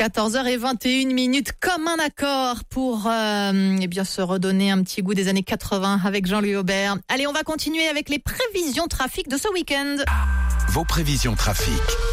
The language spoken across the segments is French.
14h21 comme un accord pour se redonner un petit goût des années 80 avec Jean-Louis Aubert. Allez, on va continuer avec les prévisions trafic de ce week-end. Vos prévisions trafic.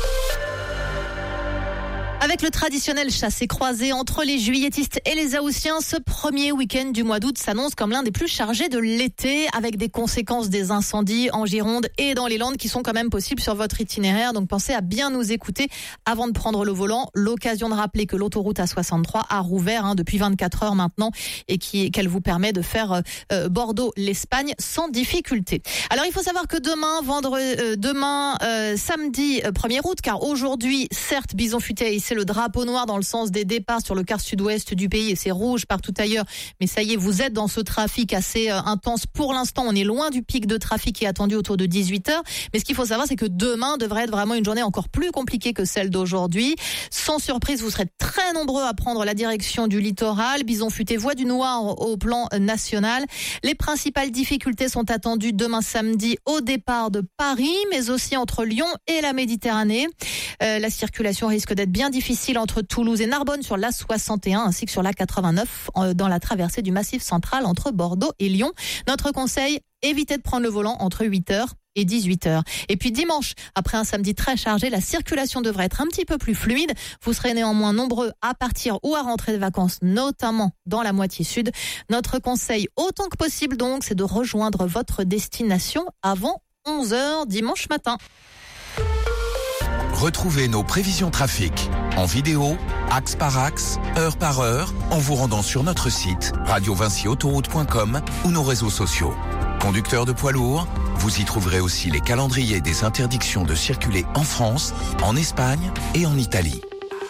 Avec le traditionnel chassé-croisé entre les juilletistes et les haussiens, ce premier week-end du mois d'août s'annonce comme l'un des plus chargés de l'été, avec des conséquences des incendies en Gironde et dans les Landes qui sont quand même possibles sur votre itinéraire. Donc pensez à bien nous écouter avant de prendre le volant. L'occasion de rappeler que l'autoroute A63 a rouvert depuis 24 heures maintenant et qu'elle vous permet de faire Bordeaux-l'Espagne sans difficulté. Alors il faut savoir que demain, samedi 1er août, car aujourd'hui, certes, Bison Futé c'est le drapeau noir dans le sens des départs sur le quart sud-ouest du pays et c'est rouge partout ailleurs. Mais ça y est, vous êtes dans ce trafic assez intense. Pour l'instant, on est loin du pic de trafic qui est attendu autour de 18h. Mais ce qu'il faut savoir, c'est que demain devrait être vraiment une journée encore plus compliquée que celle d'aujourd'hui. Sans surprise, vous serez très nombreux à prendre la direction du littoral. Bison Futé, voie du noir au plan national. Les principales difficultés sont attendues demain samedi au départ de Paris, mais aussi entre Lyon et la Méditerranée. La circulation risque d'être bien difficile entre Toulouse et Narbonne sur l'A61 ainsi que sur l'A89 dans la traversée du Massif central entre Bordeaux et Lyon. Notre conseil, évitez de prendre le volant entre 8h et 18h. Et puis dimanche, après un samedi très chargé, la circulation devrait être un petit peu plus fluide. Vous serez néanmoins nombreux à partir ou à rentrer de vacances, notamment dans la moitié sud. Notre conseil, autant que possible donc, c'est de rejoindre votre destination avant 11h dimanche matin. Retrouvez nos prévisions trafic en vidéo, axe par axe, heure par heure, en vous rendant sur notre site radiovincyautoroute.com ou nos réseaux sociaux. Conducteurs de poids lourds, vous y trouverez aussi les calendriers des interdictions de circuler en France, en Espagne et en Italie.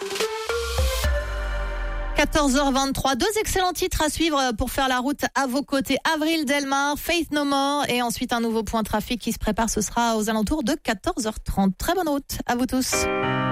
14h23, deux excellents titres à suivre pour faire la route à vos côtés. Avril Delmar, Faith No More et ensuite un nouveau point trafic qui se prépare, ce sera aux alentours de 14h30. Très bonne route à vous tous.